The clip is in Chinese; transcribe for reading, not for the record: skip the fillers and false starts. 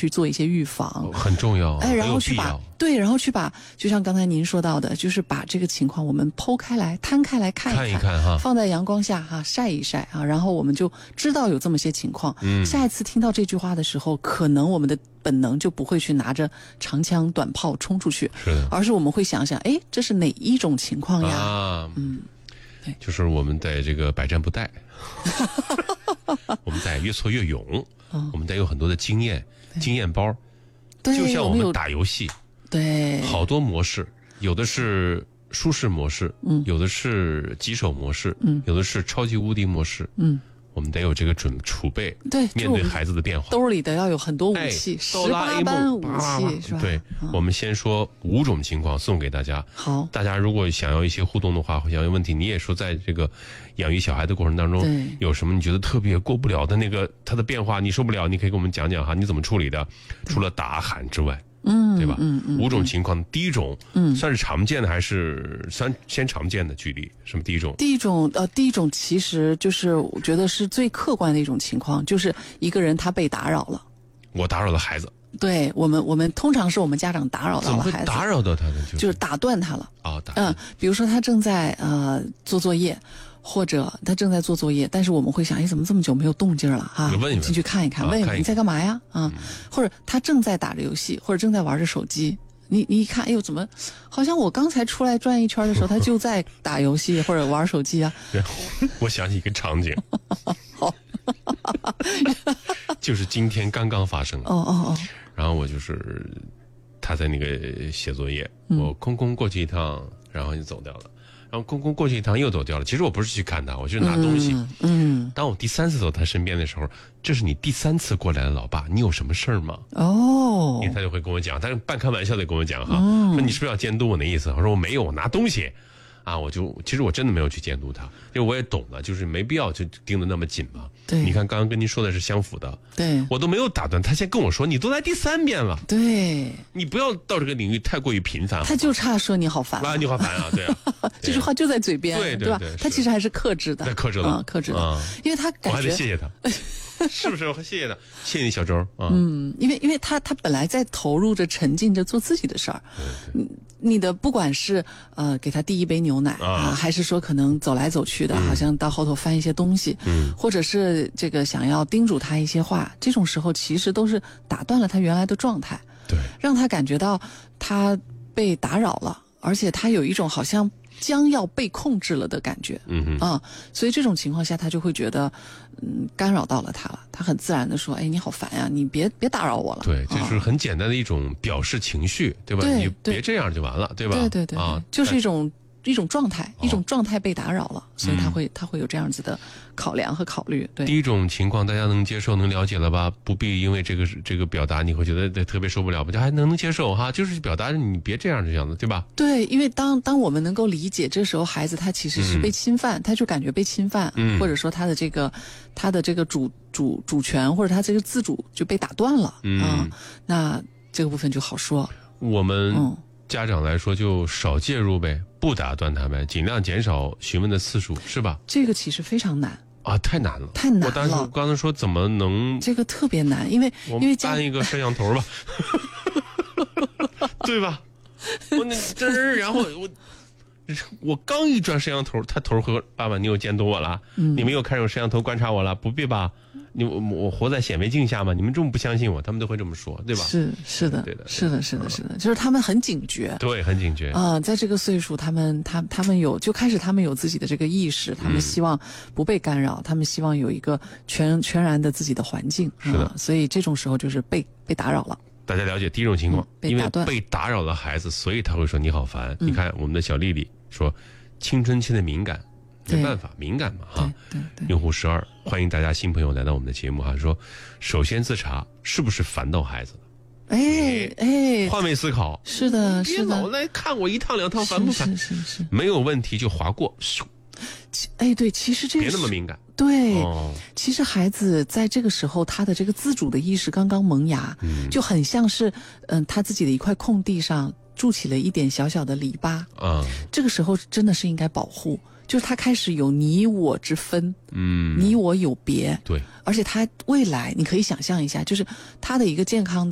去做一些预防， 很重要， 然后去把然后去把，就像刚才您说到的，就是把这个情况我们剖开来、摊开来看一看哈， 放在阳光下哈晒一晒啊，然后我们就知道有这么些情况。下一次听到这句话的时候，可能我们的本能就不会去拿着长枪短炮冲出去， 是的， 而是我们会想想，哎，这是哪一种情况呀？ 对，就是我们得这个百战不殆，我们得越挫越勇，我们得有很多的经验包，就像我们打游戏， 对， 好多模式，有的是舒适模式，有的是棘手模式，有的是超级无敌模式，我们得有这个储备， 对， 面对孩子的变化， 兜里得要有很多武器，18般武器，是吧？ 对，我们先说5种情况送给大家。 好， 大家如果想要一些互动的话，想要问题，你也说在这个养育小孩的过程当中，有什么你觉得特别过不了的那个他的变化，你受不了，你可以给我们讲讲哈，你怎么处理的？除了打喊之外。对吧？5种情况，第一种，算是常见的还是先常见的？举例，什么第一种？第一种其实就是我觉得是最客观的一种情况，就是一个人他被打扰了， 我打扰了孩子。 对，我们通常是我们家长打扰到了孩子， 怎么会打扰到他呢？ 就是打断他了。比如说他正在做作业。或者他正在做作业，但是我们会想，哎，怎么这么久没有动静了哈？进去看一看，问你在干嘛呀？或者他正在打着游戏，或者正在玩着手机，你一看，哎呦，怎么好像我刚才出来转一圈的时候，他就在打游戏或者玩手机啊？ 我想起一个场景， 好， 就是今天刚刚发生的。然后我就是他在那个写作业，我空过去一趟，然后就走掉了。然后公公过去一趟又走掉了。其实我不是去看他，我就是拿东西。当我第3次走他身边的时候，这是你第3次过来的老爸，你有什么事儿吗？因为他就会跟我讲，他半开玩笑的跟我讲哈，说你是不是要监督我的意思？我说我没有，我拿东西。其实我真的没有去监督他，因为我也懂了，就是没必要就盯得那么紧嘛。 对， 你看刚刚跟您说的是相符的， 对， 我都没有打断他，先跟我说你都来第3遍了， 对， 你不要到这个领域太过于频繁， 他就差说你好烦你好烦啊，对啊， 这句话就在嘴边， 对吧？他其实还是克制的， 克制了， 因为他感觉我还得谢谢他。是不是？我谢谢他，谢谢你小周啊。 因为他本来在投入着、沉浸着做自己的事儿。你的不管是给他递一杯牛奶还是说可能走来走去的，好像到后头翻一些东西，或者是这个想要叮嘱他一些话，这种时候其实都是打断了他原来的状态， 对， 让他感觉到他被打扰了，而且他有一种好像将要被控制了的感觉，所以这种情况下他就会觉得干扰到了他了，他很自然的说，哎，你好烦呀，你别打扰我了。 对，这是很简单的一种表示情绪，对吧？你别这样就完了，对吧？ 对，就是一种状态，一种状态被打扰了，所以他会有这样子的考量和考虑。对， 第一种情况大家能接受能了解了吧？不必因为这个表达你会觉得特别受不了吧？就还能接受哈，就是表达你别这样子，对吧？ 对，因为当我们能够理解，这时候孩子他其实是被侵犯，他就感觉被侵犯，或者说他的这个主权或者他这个自主就被打断了那这个部分就好说。 我们家长来说就少介入呗，不打断他呗，尽量减少询问的次数，是吧？ 这个其实非常难太难了，我刚才说怎么能这个特别难，因为安一个摄像头吧，对吧？然后我刚一转摄像头，他头和爸爸，你有监督我了？你们又开始用摄像头观察我了？不必吧？我活在显微镜下吗？你们这么不相信我，他们都会这么说，对吧？ 是的，是的，就是他们很警觉， 对，很警觉在这个岁数，他们有自己的这个意识，他们希望不被干扰，他们希望有一个全然的自己的环境， 是的， 所以这种时候就是被打扰了。 大家了解第一种情况，因为被打扰了孩子，所以他会说你好烦。你看我们的小丽丽说，青春期的敏感。没办法，敏感嘛哈。 对。 用户12，欢迎大家新朋友来到我们的节目哈。说，首先自查是不是烦到孩子了？换位思考。 是的， 别老来看我1趟2趟，烦不烦？ 是。 没有问题就划过。 对，其实这个别那么敏感。 对，其实孩子在这个时候，他的这个自主的意识刚刚萌芽，就很像是他自己的一块空地上筑起了一点小小的篱笆这个时候真的是应该保护。就是他开始有你我之分，你我有别， 对， 而且他未来你可以想象一下，就是他的一个健康的